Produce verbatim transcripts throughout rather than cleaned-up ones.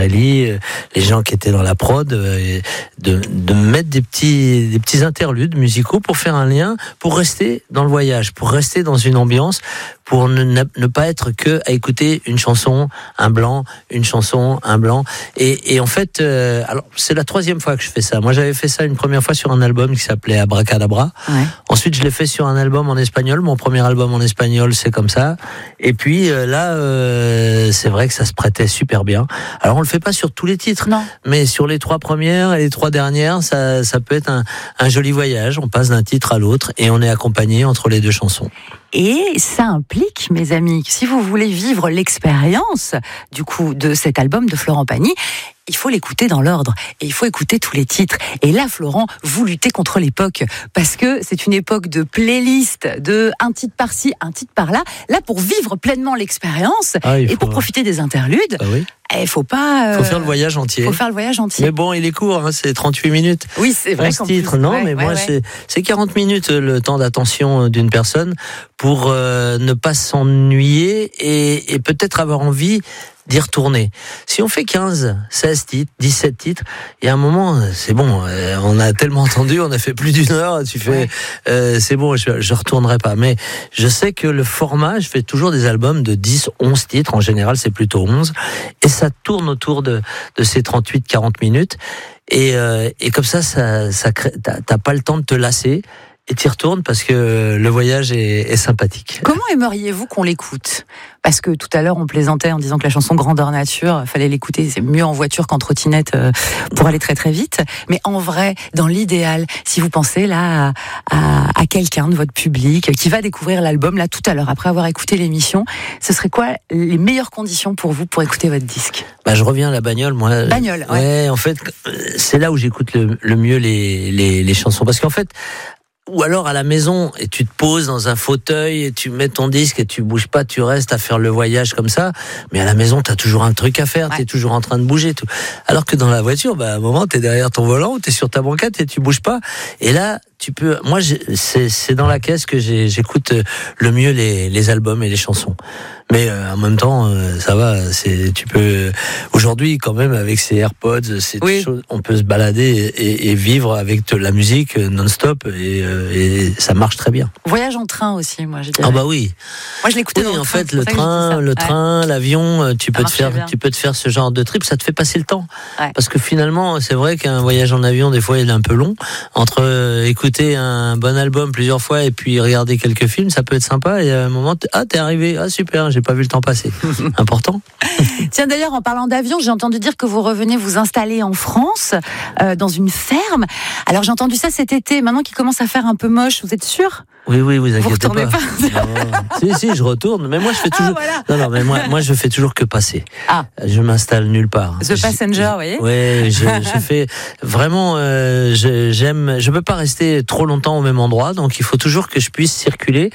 Ciccarelli, euh, les gens qui étaient dans la prod, euh, de, de mettre des petits, des petits interludes musicaux pour faire un lien, pour rester dans le voyage, pour rester dans une ambiance, pour ne, ne pas être que à écouter une chanson, un blanc, une chanson, un blanc. Et, et en fait, euh, alors c'est la troisième fois que je fais ça. Moi, j'avais fait ça une première fois sur un album qui s'appelait Abracadabra. Ouais. Ensuite, je l'ai fait sur un album en espagnol. Mon premier album en espagnol, c'est comme ça. Et puis euh, là, euh, c'est vrai que ça se prêtait super bien. Alors, on le fait pas sur tous les titres, non. mais sur les trois premières et les trois dernières, ça, ça peut être un, un joli voyage. On passe d'un titre à l'autre et on est accompagné entre les deux chansons. Et ça implique, mes amis, que si vous voulez vivre l'expérience du coup de cet album de Florent Pagny, il faut l'écouter dans l'ordre et il faut écouter tous les titres. Et là, Florent, vous luttez contre l'époque parce que c'est une époque de playlist, de un titre par-ci, un titre par-là. Là, pour vivre pleinement l'expérience ah, et faut... pour profiter des interludes, ah, oui. il faut pas. Il euh... faut faire le voyage entier. Il faut faire le voyage entier. Mais bon, il est court, hein, c'est trente-huit minutes. Oui, c'est vrai. Ce titre, non, ouais, mais ouais, moi, ouais. c'est, c'est quarante minutes le temps d'attention d'une personne pour euh, ne pas s'ennuyer et, et peut-être avoir envie d'y retourner. Si on fait quinze, seize titres, dix-sept titres, il y a un moment, c'est bon, euh, on a tellement entendu, on a fait plus d'une heure, tu fais, ouais. euh, c'est bon, je, je retournerai pas. Mais je sais que le format, je fais toujours des albums de dix, onze titres, en général c'est plutôt onze, et ça tourne autour de, de ces trente-huit, quarante minutes, et, euh, et comme ça, ça, ça crée, t'as, t'as pas le temps de te lasser, et t'y retournes parce que le voyage est, est sympathique. Comment aimeriez-vous qu'on l'écoute ? Parce que tout à l'heure, on plaisantait en disant que la chanson Grandeur Nature, fallait l'écouter, c'est mieux en voiture qu'en trottinette pour aller très très vite. Mais en vrai, dans l'idéal, si vous pensez là à, à, à quelqu'un de votre public qui va découvrir l'album là tout à l'heure, après avoir écouté l'émission, ce serait quoi les meilleures conditions pour vous pour écouter votre disque ? Bah, je reviens à la bagnole, moi. Bagnole, ouais. Ouais, en fait, c'est là où j'écoute le, le mieux les, les, les chansons. Parce qu'en fait, ou alors à la maison, et tu te poses dans un fauteuil, et tu mets ton disque, et tu bouges pas, tu restes à faire le voyage comme ça. Mais à la maison, t'as toujours un truc à faire, ouais. T'es toujours en train de bouger, tout. Alors que dans la voiture, bah, à un moment, t'es derrière ton volant, ou t'es sur ta banquette, et tu bouges pas. Et là, tu peux, moi, c'est, c'est dans la caisse que j'ai, j'écoute le mieux les, les albums et les chansons. Mais euh, en même temps, euh, ça va. C'est, tu peux aujourd'hui quand même avec ces AirPods, ces oui. choses, on peut se balader et, et vivre avec de la musique non-stop et, euh, et ça marche très bien. Voyage en train aussi, moi je dirais. Ah bah oui. Moi je l'écoutais oui, dans le en train. fait, le train, le ouais. train, l'avion, tu ça peux te faire, bien. tu peux te faire ce genre de trip, ça te fait passer le temps. Ouais. Parce que finalement, c'est vrai qu'un voyage en avion, des fois, il est un peu long. Entre euh, écouter un bon album plusieurs fois et puis regarder quelques films, ça peut être sympa. Et à un moment, t'es, ah t'es arrivé, ah super, j'ai pas vu le temps passer. Important. Tiens, d'ailleurs, en parlant d'avion, j'ai entendu dire que vous revenez vous installer en France, euh, dans une ferme. Alors, j'ai entendu ça cet été. Maintenant qu'il commence à faire un peu moche, vous êtes sûr ? Oui, oui, vous inquiétez vous pas. pas. pas. si, si, je retourne. Mais moi, je fais toujours. Ah, voilà. Non, non, mais moi, moi, je fais toujours que passer. Ah. Je m'installe nulle part. The Passenger, vous voyez. Oui, je, je fais vraiment. Euh, je, j'aime. Je peux pas rester trop longtemps au même endroit, donc il faut toujours que je puisse circuler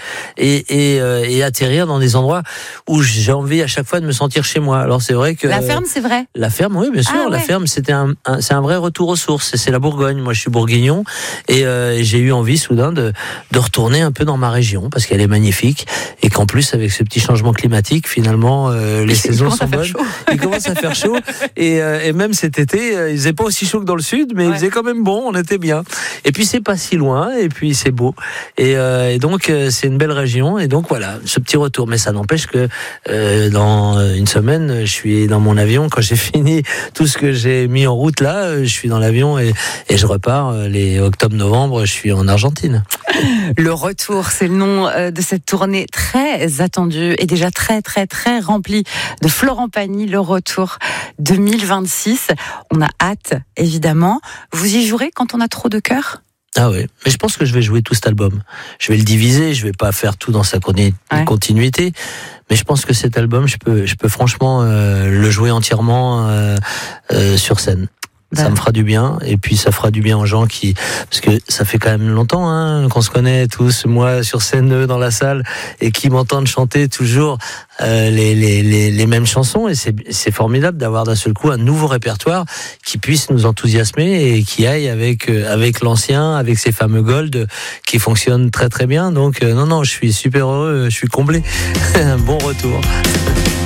et et, euh, et atterrir dans des endroits où j'ai envie à chaque fois de me sentir chez moi. Alors c'est vrai que la ferme, c'est vrai. La ferme, oui, bien sûr. Ah, ouais. La ferme, c'était un, un, c'est un vrai retour aux sources. C'est la Bourgogne. Moi, je suis bourguignon et euh, j'ai eu envie soudain de de retourner un peu dans ma région parce qu'elle est magnifique et qu'en plus avec ce petit changement climatique finalement euh, les saisons sont bonnes. Il commence à faire chaud et, euh, et même cet été euh, il faisait pas aussi chaud que dans le sud mais ouais. Il faisait quand même bon, on était bien et puis c'est pas si loin et puis c'est beau et, euh, et donc euh, c'est une belle région et donc voilà ce petit retour mais ça n'empêche que euh, dans une semaine je suis dans mon avion quand j'ai fini tout ce que j'ai mis en route là je suis dans l'avion et, et je repars les octobre-novembre je suis en Argentine. Le retour, c'est le nom de cette tournée très attendue et déjà très très très remplie de Florent Pagny, le retour deux mille vingt-six. On a hâte, évidemment. Vous y jouerez quand on a trop de cœur ? Ah oui, mais je pense que je vais jouer tout cet album. Je vais le diviser, je vais pas faire tout dans sa continuité, ouais. Mais je pense que cet album, je peux, je peux franchement euh, le jouer entièrement euh, euh, sur scène. Ça ben. me fera du bien et puis ça fera du bien aux gens qui parce que ça fait quand même longtemps hein, qu'on se connaît tous moi sur scène eux dans la salle et qui m'entendent chanter toujours euh, les, les les les mêmes chansons et c'est c'est formidable d'avoir d'un seul coup un nouveau répertoire qui puisse nous enthousiasmer et qui aille avec euh, avec l'ancien avec ces fameux gold qui fonctionnent très très bien donc euh, non non je suis super heureux je suis comblé un bon retour.